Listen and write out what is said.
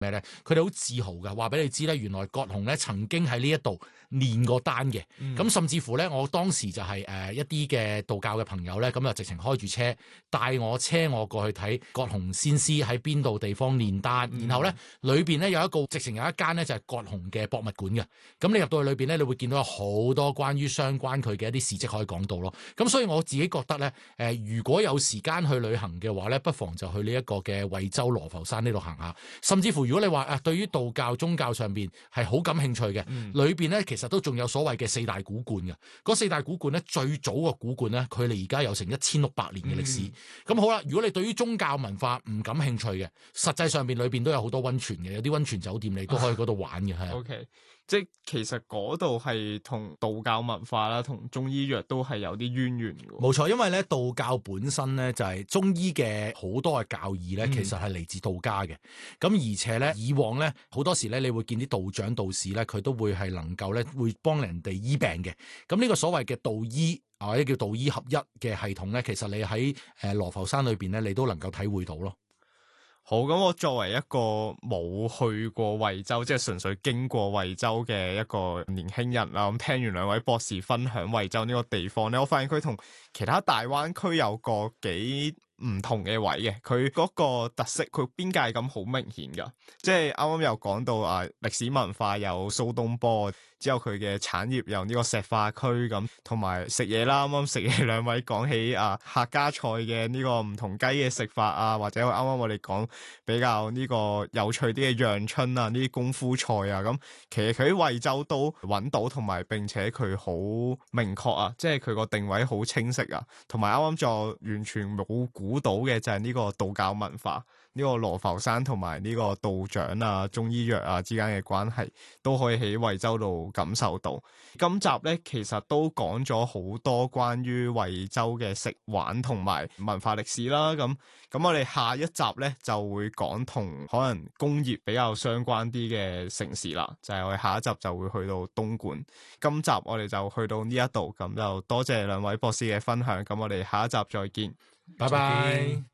咩咧？佢哋好自豪嘅，話俾你知咧，原來葛洪咧曾經喺呢一度練過丹嘅。咁甚至乎咧，我當時就係一啲嘅道教嘅朋友咧，咁就直情開住車帶我過去睇葛洪先師喺邊度地方練丹。然後咧裏邊咧直情有一間咧就係葛洪嘅博物館嘅。咁你入到去裏邊咧，你會見到有好多關於相關佢嘅一啲事蹟可以講到咯。咁所以我自己覺得咧，如果有時間去旅行嘅話咧，不妨就去呢一個嘅惠州羅浮山呢度行下。甚至乎如果你話對於道教宗教上邊係好感興趣嘅，裏邊咧其實都仲有所謂嘅四大古觀嘅。嗰四大古觀咧，最早個古觀咧，距離而家有成1600年嘅歷史。咁好啦，如果你對於宗教文化唔感興趣嘅，實際上邊裏邊都有好多溫泉嘅，有啲溫泉酒店你都可以嗰度玩嘅。係。 OK。即係其實嗰度係同道教文化啦，同中醫藥都係有啲淵源嘅。 冇錯，因為咧道教本身咧就係中醫嘅好多嘅教義咧，其實係嚟自道家嘅。咁而且咧以往咧好多時咧，你會見啲道長道士咧，佢都會係能夠咧會幫人哋醫病嘅。咁呢個所謂嘅道醫或者叫道醫合一嘅系統咧，其實你喺羅浮山裏邊咧，你都能夠體會到咯。 好，咁我作為一個冇去過惠州，即係純粹經過惠州嘅一個年輕人啦，咁聽完兩位博士分享惠州呢個地方咧，我發現佢同其他大灣區有個幾唔同嘅位嘅，佢嗰個特色，佢邊界感好明顯噶。即係啱啱又講到歷史文化有蘇東坡，之後佢嘅產業有呢個石化區咁，同埋食嘢啦。啱啱食嘢兩位講起客家菜嘅呢個唔同雞嘅食法啊，或者啱啱我哋講比較呢個有趣啲嘅陽春啊，呢啲功夫菜啊，咁其實佢喺惠州都揾到，同埋並且佢好明確啊，即係佢個定位好清晰啊，同埋啱啱就完全冇估到嘅就係呢個道教文化，呢個羅浮山同埋呢個道長啊、中醫藥啊之間嘅關係都可以喺惠州度感受到。今集呢，其實都講咗好多關於惠州嘅食玩同埋文化歷史啦。咁我哋下一集呢，就會講同可能工業比較相關啲嘅城市啦，就係我哋下一集就會去到東莞。今集我哋就去到呢一度，咁就多謝兩位博士嘅分享。咁我哋下一集再見， 拜拜。